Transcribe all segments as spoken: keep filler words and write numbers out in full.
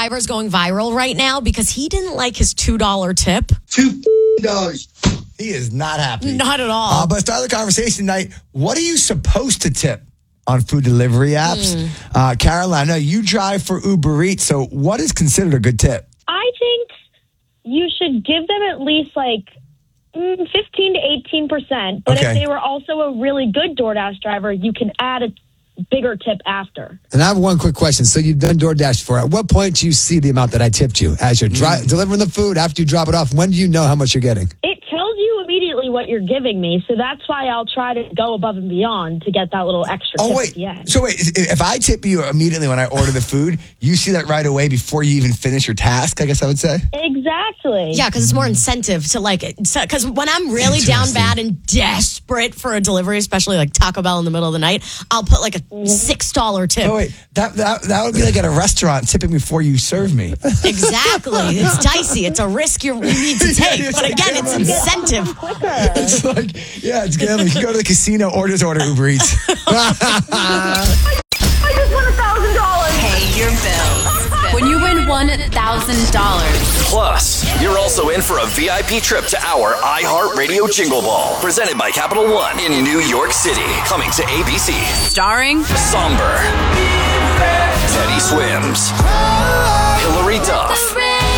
driver's going viral right now because he didn't like his two dollar tip. Two dollars. He is not happy. Not at all. Uh, but start the conversation tonight. What are you supposed to tip on food delivery apps? Mm. Uh, Caroline, I know you drive for Uber Eats, so what is considered a good tip? I think you should give them at least like mm, fifteen to eighteen percent. But Okay. if they were also a really good DoorDash driver, you can add a bigger tip after. And I have one quick question. So you've done DoorDash before. At what point do you see the amount that I tipped you? As you're dri- Mm. delivering the food, after you drop it off, when do you know how much you're getting? It tells you immediately what you're giving me, so that's why I'll try to go above and beyond to get that little extra Oh, tip wait. at the end. So, wait, if I tip you immediately when I order the food, you see that right away before you even finish your task, I guess I would say? Exactly. Yeah, because it's more incentive to like it. Because when I'm really down bad and desperate for a delivery, especially like Taco Bell in the middle of the night, I'll put like a six dollar tip. Oh, wait. That, that, that would be like at a restaurant tipping before you serve me. Exactly. It's dicey. It's a risk you you need to take. It's But like again, it's gambling. incentive. It's like, yeah, it's gambling. You can go to the casino, orders, order Uber Eats. I just won a thousand dollars. Pay your bills. When you win one thousand dollars. Plus, you're also in for a V I P trip to our iHeartRadio Jingle Ball, presented by Capital One in New York City, coming to A B C. Starring Somber, Teddy Swims, Hillary Duff,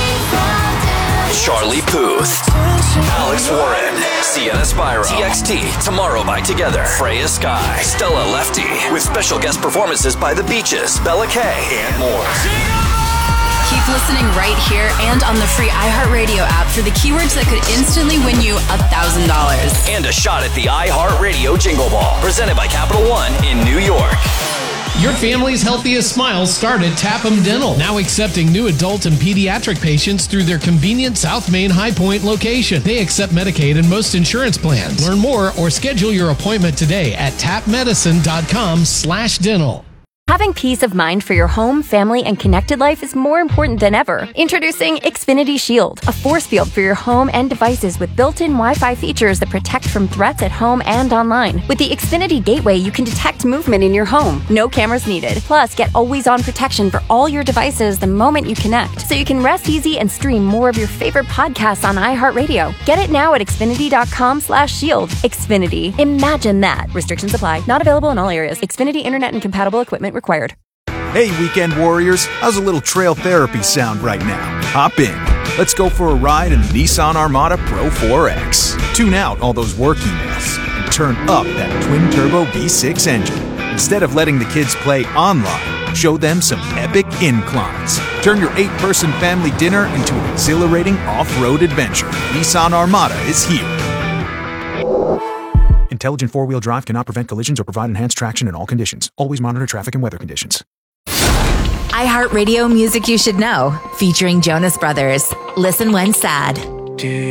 Charlie Puth, Alex Warren, Sienna Spyro, T X T, Tomorrow by Together, Freya Sky, Stella Lefty, with special guest performances by The Beaches, Bella Kay, and more. Keep listening right here and on the free iHeartRadio app for the keywords that could instantly win you one thousand dollars. And a shot at the iHeartRadio Jingle Ball, presented by Capital One in New York. Your family's healthiest smiles start at Tapham Dental, now accepting new adult and pediatric patients through their convenient South Main High Point location. They accept Medicaid and most insurance plans. Learn more or schedule your appointment today at tapmedicine.com slash dental. Having peace of mind for your home, family, and connected life is more important than ever. Introducing Xfinity Shield, a force field for your home and devices with built-in Wi-Fi features that protect from threats at home and online. With the Xfinity Gateway, you can detect movement in your home. No cameras needed. Plus, get always-on protection for all your devices the moment you connect, so you can rest easy and stream more of your favorite podcasts on iHeartRadio. Get it now at Xfinity.com slash shield. Xfinity. Imagine that. Restrictions apply. Not available in all areas. Xfinity Internet and compatible equipment required. Hey, weekend warriors, how's a little trail therapy sound right now? Hop in. Let's go for a ride in the Nissan Armada Pro four X. Tune out all those work emails and turn up that twin-turbo V six engine. Instead of letting the kids play online, show them some epic inclines. Turn your eight-person family dinner into an exhilarating off-road adventure. Nissan Armada is here. Intelligent four-wheel drive cannot prevent collisions or provide enhanced traction in all conditions. Always monitor traffic and weather conditions. iHeartRadio Music You Should Know, featuring Jonas Brothers. Listen when sad.